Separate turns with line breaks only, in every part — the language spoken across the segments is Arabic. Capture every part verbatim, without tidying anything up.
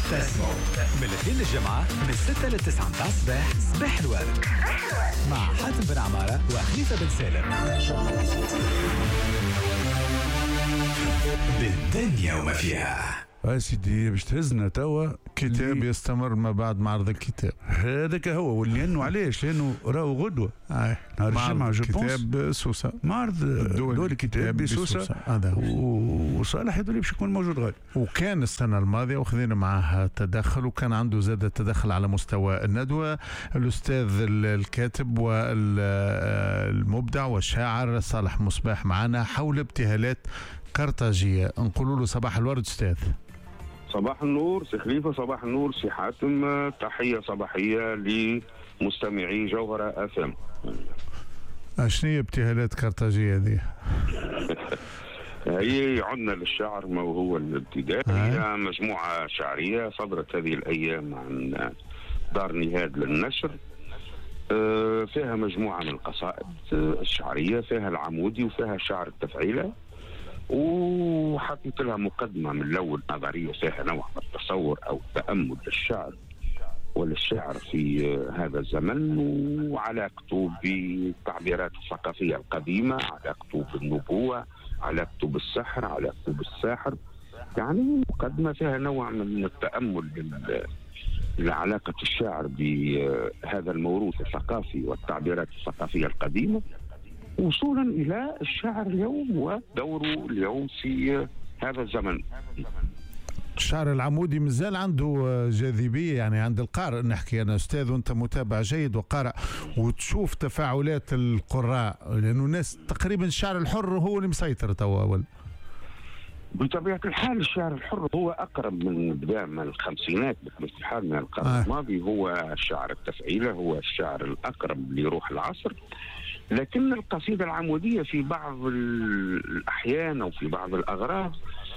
بسمو من الاثنين للجمعة من الستة للتسعة متاع الصباح. صباح الورد مع حاتم بن عمارة وخليفة بن سالم. بالدنيا وما فيها.
يا سيدي باش تهزنا توا
كتاب يستمر ما بعد معرض الكتاب.
هذاك هو، ولانه علاش؟ لانه راهو غدوه نهار الجمعه جو
كتاب سوسه،
معرض دول الكتاب بسوسه
هذا
وصالح يدري باش يكون موجود غادي.
وكان السنه الماضيه وخذينا معها تدخل، وكان عنده زاد تدخل على مستوى الندوه الاستاذ الكاتب والمبدع والشاعر صالح مصباح معنا حول ابتهالات قرطاجيه. نقول له صباح الورد استاذ.
صباح النور سي خليفة، صباح النور سي حاتم، تحية صباحية لمستمعي جوهرة اف ام.
شنو هي ابتهالات قرطاجية هذه؟
هي عدنا للشعر ما هو الابتداء، هي مجموعة شعرية صدرت هذه الأيام عن دار نهاد للنشر، فيها مجموعة من القصائد الشعرية، فيها العمودي وفيها شعر التفعيلة، وحطيت لها مقدمة من لون نظرية فيها نوع من التصور أو التأمل للشعر وللشعر في هذا الزمن، وعلاقته بالتعبيرات الثقافية القديمة، علاقته بالنبوة، علاقته بالسحر، علاقته بالساحر. يعني مقدمة فيها نوع من التأمل لعلاقة الشعر بهذا الموروث الثقافي والتعبيرات الثقافية القديمة، وصولا إلى الشعر اليوم ودوره اليوم في هذا الزمن.
الشعر العمودي مازال عنده جاذبية يعني عند القارئ. نحكي أنا أستاذ وأنت متابع جيد وقارئ، وتشوف تفاعلات القراء، لأنه الناس تقريبا الشعر الحر هو اللي مسيطر توا.
بطبيعة الحال الشعر الحر هو أقرب من بداية من الخمسينات بطبيعة الحال من القرن آه. الماضي، هو الشعر التفعيلة، هو الشعر الأقرب لروح العصر. لكن القصيدة العمودية في بعض الأحيان أو في بعض الأغراض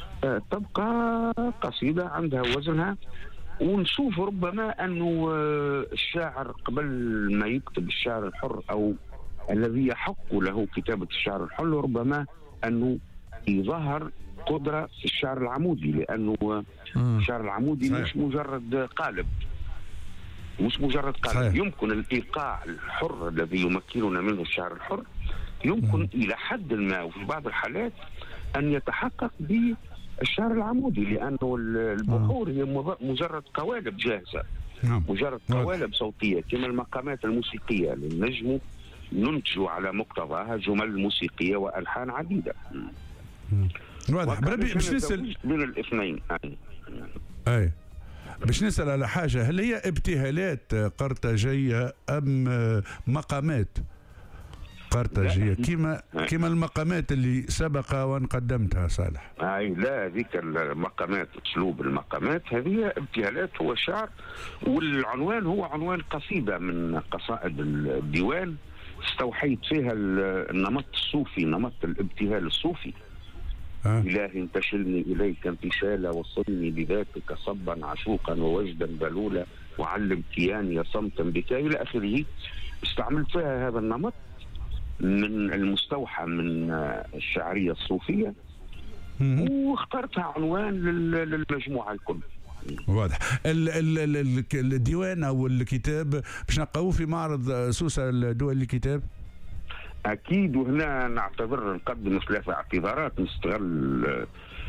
تبقى قصيدة عندها وزنها، ونشوف ربما أنه الشاعر قبل ما يكتب الشعر الحر أو الذي يحق له كتابة الشعر الحر ربما أنه يظهر قدرة في الشعر العمودي، لأنه الشعر العمودي صحيح. مش مجرد قالب مش مجرد قالب صحيح. يمكن الإيقاع الحر الذي يمكننا منه الشعر الحر يمكن مم. إلى حد ما وفي بعض الحالات أن يتحقق بالشعر العمودي، لأنه البحور هي مجرد قوالب جاهزة، مجرد قوالب صوتية كما المقامات الموسيقية للنجم ننتج على مقتضاها جمل موسيقية وألحان عديدة.
واضح. بربي باش نسأل
بين الاثنين.
اي باش نسأل على حاجة، هل هي ابتهالات قرطاجية أم مقامات قرطاجية كما كما المقامات اللي سبق وان قدمتها صالح؟
اي لا، هذيك المقامات اسلوب المقامات هذه ابتهالات، هو شعر، والعنوان هو عنوان قصيدة من قصائد الديوان استوحيت فيها النمط الصوفي، نمط الابتهال الصوفي. أه. إلهي انتشلني إليك انتشالا، وصلني بذاتك صبا عشوقا ووجدا بلولا، وعلم كياني صمتا بك إلى آخره. استعملت فيها هذا النمط من المستوحى من الشعرية الصوفية، واخترتها عنوان للمجموعة الكل.
واضح. ال ال ال الديوان أو الكتاب باش نلقاوه في معرض سوسة الدول للكتاب؟
أكيد، وهنا نعتبر نقدم ثلاثة اعتذارات، نستغل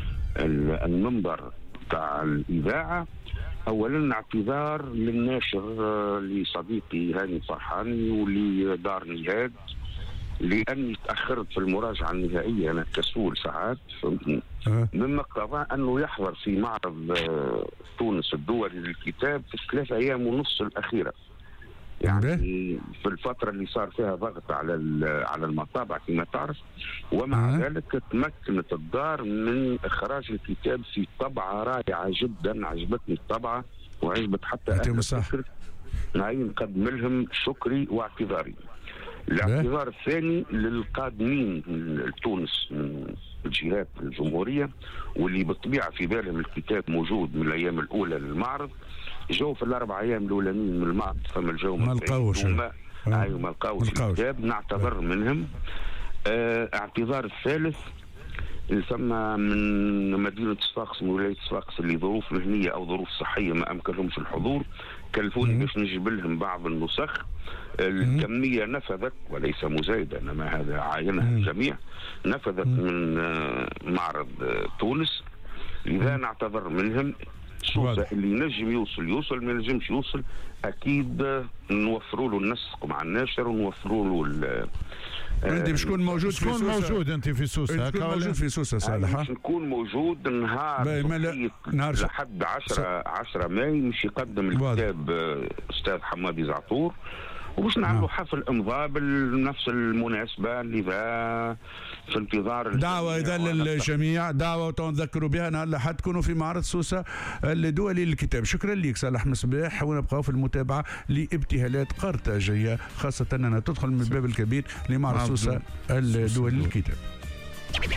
المنبر تاع الإذاعة. أولا اعتذار للناشر لصديقي هاني فرحاني ولدار نهاد، لأني تأخرت في المراجعة النهائية، أنا كسول ساعات، مما اقتضى أنه يحضر في معرض تونس الدولي للكتاب في الثلاث أيام ونص الأخيرة. يعني في الفترة اللي صار فيها ضغط على على المطابع كما تعرف، ومع أه. ذلك تمكنت الدار من إخراج الكتاب في طبعة رائعة جدا، عجبتني الطبعة وعجبت حتى أهل الفكر. هاي نقدم لهم شكري واعتذاري. الاعتذار الثاني للقادمين لتونس من الجهات الجمهورية، واللي بالطبيعة في بالهم الكتاب موجود من الأيام الأولى للمعرض، جو في الأربع أيام الأولانيين من المعرض فما الجو
ما لقاوش
أيوة ما لقاوش الكتاب، نعتذر منهم. اه اعتذار الثالث اللي ثم من مدينه صفاقس من ولايه صفاقس اللي ظروف مهنيه او ظروف صحيه ما امكنهمش الحضور، كلفوني باش نجيب لهم بعض النسخ. الكميه نفذت وليس مزايده، انما هذا عاينها الجميع، نفذت من معرض تونس. لذا نعتذر منهم. سوسة اللي ينجم يوصل يوصل، ما ينجمش يوصل اكيد نوفروا له النسق مع الناشر ونوفروا له.
انت باش تكون موجود في سوسه؟
شكون موجود انت في سوسه؟
تكون موجود في سوسه صالح؟
باش نكون موجود نهار
نهار
لحد عشرة ماي باش يقدم الكتاب استاذ حمادي زعتور، وباش نعملوا حفل امضاء بنفس المناسبه اللي ذا في انتظار
دعوه اذا للجميع، دعوه تنذكروا بها نهار الاحد تكونوا في معرض سوسه الدولي للكتاب. شكرا لك صالح مصباح، ونبقاو في المتابعه لابتهالات قرطاجيه، خاصه اننا تدخل من الباب الكبير لمعرض سوسه الدولي للكتاب.